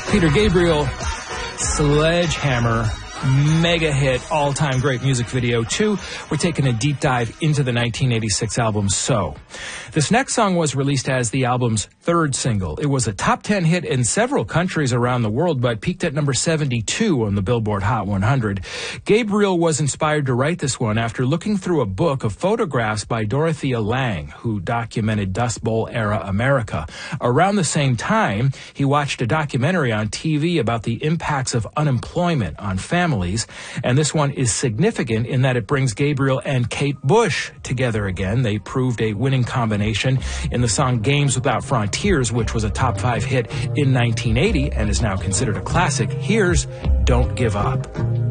Peter Gabriel, Sledgehammer, mega hit, all-time great music video. 2, we're taking a deep dive into the 1986 album So. This next song was released as the album's third single. It was a top 10 hit in several countries around the world, but peaked at number 72 on the Billboard Hot 100. Gabriel was inspired to write this one after looking through a book of photographs by Dorothea Lange, who documented Dust Bowl-era America. Around the same time, he watched a documentary on TV about the impacts of unemployment on families, and this one is significant in that it brings Gabriel and Kate Bush together again. They proved a winning combination in the song Games Without Frontiers, which was a top 5 hit in 1980 and is now considered a classic. Here's Don't Give Up.